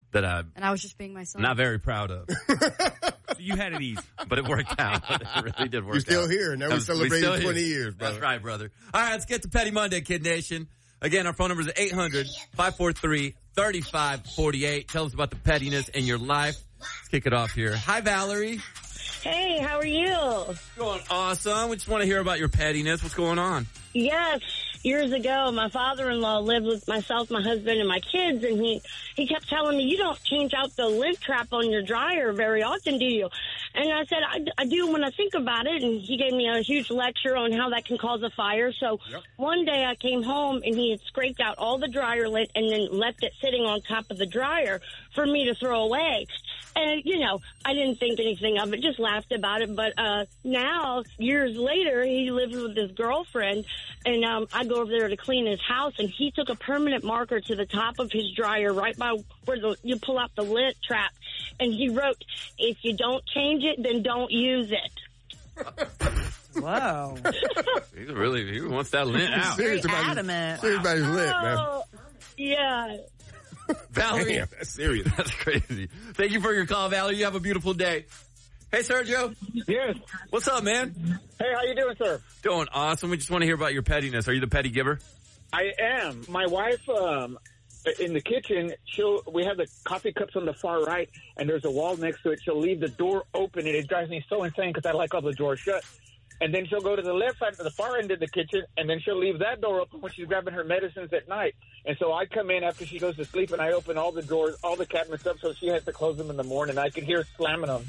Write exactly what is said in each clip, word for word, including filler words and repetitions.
that I'm And I was just being myself. not very proud of. You had it easy. But it worked out. It really did work out. You're still here. Now That we're was- celebrating still twenty here. years, brother. That's right, brother. All right, let's get to Petty Monday, Kid Nation. Again, our phone number is eight hundred, five four three, three five four eight. Tell us about the pettiness in your life. Let's kick it off here. Hi, Valerie. Hey, how are you? Going awesome. We just want to hear about your pettiness. What's going on? Yes, years ago, my father-in-law lived with myself, my husband, and my kids, and he, he kept telling me, you don't change out the lint trap on your dryer very often, do you? And I said, I, I do when I think about it, and he gave me a huge lecture on how that can cause a fire. So yep. One day I came home, and he had scraped out all the dryer lint and then left it sitting on top of the dryer for me to throw away. And, you know, I didn't think anything of it, just laughed about it. But uh now, years later, he lives with his girlfriend, and um I go over there to clean his house, and he took a permanent marker to the top of his dryer right by where the, you pull out the lint trap, and he wrote, if you don't change it, then don't use it. Whoa. He really he wants that lint out. Very adamant. Serious about his lint, man. Oh, yeah. Valerie. Damn, that's serious. That's crazy. Thank you for your call, Valerie. You have a beautiful day. Hey, Sergio. Yes. What's up, man? Hey, how you doing, sir? Doing awesome. We just want to hear about your pettiness. Are you the petty giver? I am. My wife, um, in the kitchen, she'll, we have the coffee cups on the far right, and there's a wall next to it. She'll leave the door open, and it drives me so insane because I like all the doors shut. And then she'll go to the left side, to the far end of the kitchen, and then she'll leave that door open when she's grabbing her medicines at night. And so I come in after she goes to sleep, and I open all the doors, all the cabinets up, so she has to close them in the morning. I can hear her slamming them.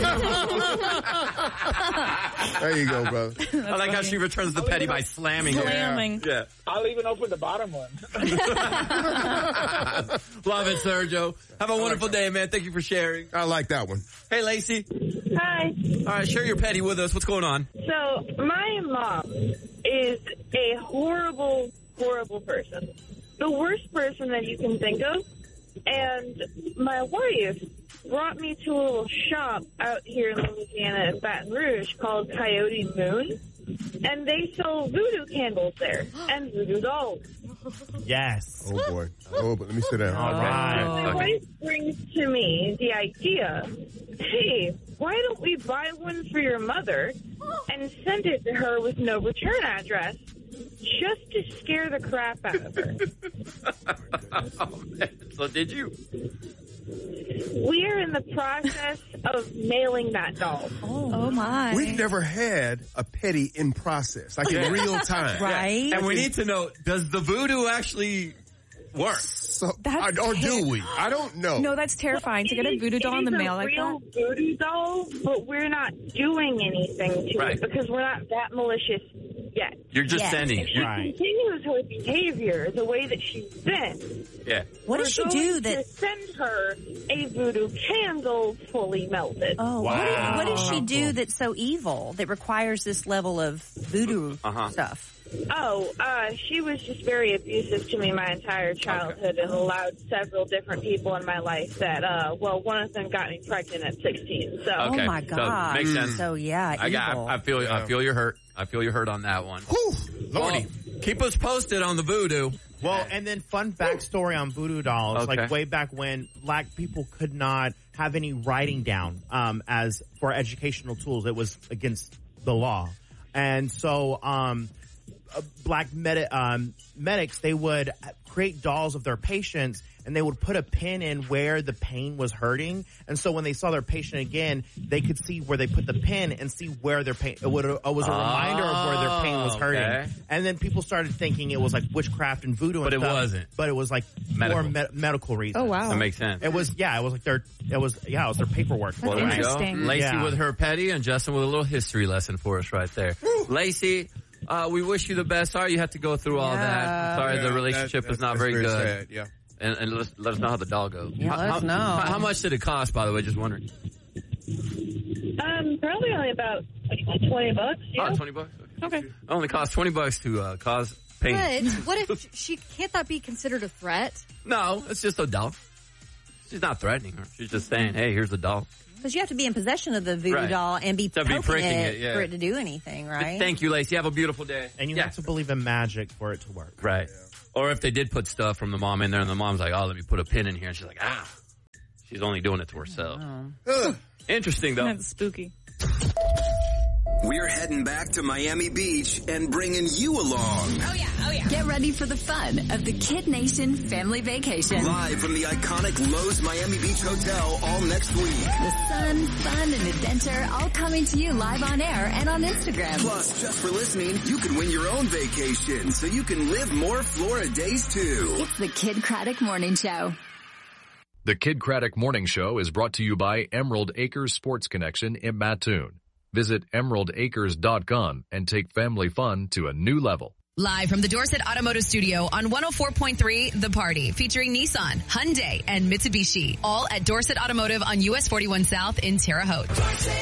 There you go, brother. I like how she returns the petty by slamming. Slamming. Yeah. I'll even open the bottom one. Love it, Sergio. Have a wonderful day, man. Thank you for sharing. I like that one. Hey, Lacey. Hi. All right, share your petty with us. What's going on? So, my mom is a horrible, horrible person. The worst person that you can think of. And my wife brought me to a little shop out here in Louisiana in Baton Rouge called Coyote Moon. And they sell voodoo candles there and voodoo dolls. Yes. Oh, boy. Oh, but let me sit down. All right. My wife brings to me the idea, hey, why don't we buy one for your mother and send it to her with no return address just to scare the crap out of her? Oh, man. So did you? We are in the process of mailing that doll. Oh, oh my. We've never had a petty in process, like in real time. Right. And we need to know, does the voodoo actually work? So, That's or do ter- we? I don't know. No, that's terrifying to get a voodoo doll in the mail like that. It is a real voodoo doll, but we're not doing anything to Right. it because we're not that malicious yet. You're just Yes. sending If it. she Right. continues her behavior the way that she's been, Yeah. What we're does she going do to that? send her a voodoo candle fully melted. Oh, Wow. what, do- what does she How do cool. that's so evil that requires this level of voodoo Uh-huh. stuff? Oh, uh, she was just very abusive to me my entire childhood and allowed several different people in my life that, uh, well, one of them got me pregnant at sixteen, so. Okay. Oh my So, God! makes sense. So yeah, I got. evil. I, I feel. I feel your hurt. I feel your hurt on that one. Whew, Lordy. Well, keep us posted on the voodoo. Well, and then fun backstory on voodoo dolls. Okay. Like way back when black people could not have any writing down um, as for educational tools. It was against the law. And so um, uh, black med- um, medics, they would create dolls of their patients and they would put a pin in where the pain was hurting. And so when they saw their patient again, they could see where they put the pin and see where their pain, it, would, it was a reminder of where their pain was hurting. Okay. And then people started thinking it was like witchcraft and voodoo and But it stuff. wasn't. But it was like Medical. more me- medical reasons. Oh wow! That makes sense. It was, yeah, it was like their, it was, yeah, it was their paperwork. Well, there you go. Interesting. Lacey Yeah. with her petty and Justin with a little history lesson for us right there. Lacey, uh, we wish you the best. Sorry you had to go through all Yeah. that. Sorry Yeah, the relationship that- is not that's very, good. Sad, yeah. And, and let, us, let us know how the doll goes. Yeah, how, let us how- know. How, how much did it cost, by the way? Just wondering. Um, probably only about like, twenty bucks. Yeah. Oh, twenty bucks? Okay. It only costs twenty bucks to uh, cause pain. But what if she can't that be considered a threat? No, it's just a doll. She's not threatening her. She's just saying, hey, here's a doll. Because you have to be in possession of the voodoo Right. doll and be To be poking pricking it, it, yeah. for it to do anything, right? Thank you, Lacey. Have a beautiful day. And you yeah. have to believe in magic for it to work. Right. Or if they did put stuff from the mom in there and the mom's like, oh, let me put a pin in here. And she's like, ah. She's only doing it to herself. Oh. Interesting, though. That's spooky. We're heading back to Miami Beach and bringing you along. Oh, yeah, oh, yeah. Get ready for the fun of the Kid Nation family vacation. Live from the iconic Lowe's Miami Beach Hotel all next week. The sun, fun, and adventure all coming to you live on air and on Instagram. Plus, just for listening, you can win your own vacation so you can live more Florida days, too. It's the Kid Craddock Morning Show. The Kid Craddock Morning Show is brought to you by Emerald Acres Sports Connection in Mattoon. Visit emerald acres dot com and take family fun to a new level. Live from the Dorset Automotive Studio on one oh four point three The Party, featuring Nissan, Hyundai, and Mitsubishi. All at Dorset Automotive on U S forty-one South in Terre Haute.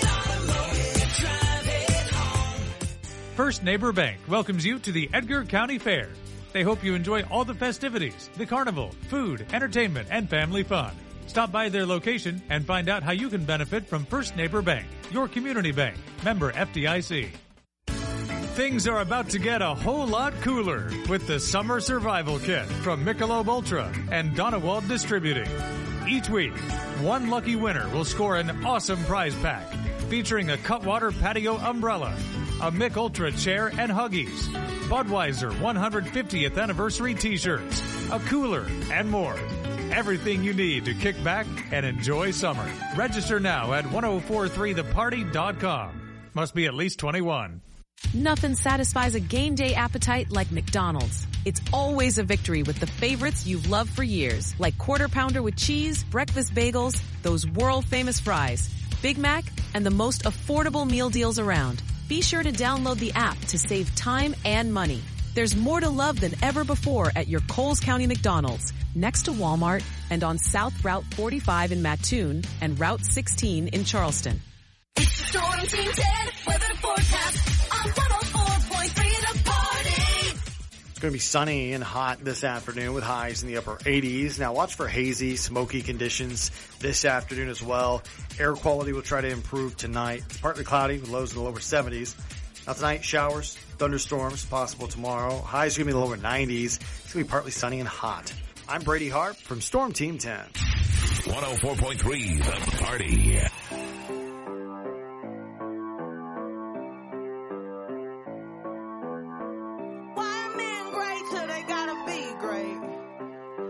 First Neighbor Bank welcomes you to the Edgar County Fair. They hope you enjoy all the festivities, the carnival, food, entertainment, and family fun. Stop by their location and find out how you can benefit from First Neighbor Bank, your community bank, member F D I C. Things are about to get a whole lot cooler with the Summer Survival Kit from Michelob Ultra and Donewald Distributing. Each week, one lucky winner will score an awesome prize pack featuring a Cutwater Patio Umbrella, a Mick Ultra chair and Huggies, Budweiser one hundred fiftieth Anniversary T-shirts, a cooler, and more. Everything you need to kick back and enjoy summer. Register now at ten forty-three the party dot com. Must be at least twenty-one. Nothing satisfies a game day appetite like McDonald's. It's always a victory with the favorites you've loved for years, like Quarter Pounder with cheese, breakfast bagels, those world-famous fries, Big Mac, and the most affordable meal deals around. Be sure to download the app to save time and money. There's more to love than ever before at your Coles County McDonald's, next to Walmart, and on South Route forty-five in Mattoon and Route sixteen in Charleston. It's the Storm Team ten weather forecast on one oh four point three The Party. It's going to be sunny and hot this afternoon with highs in the upper eighties. Now watch for hazy, smoky conditions this afternoon as well. Air quality will try to improve tonight. It's partly cloudy with lows in the lower seventies. Now tonight, showers, thunderstorms possible tomorrow. Highs are going to be in the lower nineties. It's going to be partly sunny and hot. I'm Brady Hart from Storm Team ten. one oh four point three The Party.